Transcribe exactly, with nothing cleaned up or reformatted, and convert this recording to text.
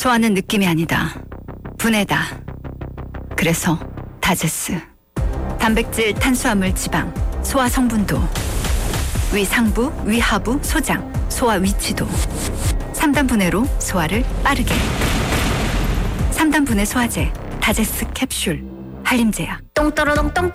좋아하는 느낌이 아니다. 분해다. 그래서 다제스. 단백질, 탄수화물, 지방, 소화 성분도, 위 상부, 위 하부, 소장, 소화 위치도. 삼 단 분해로 소화를 빠르게. 삼 단 분해 소화제 다제스 캡슐. 한림제약. 똥떠러덩 똥떠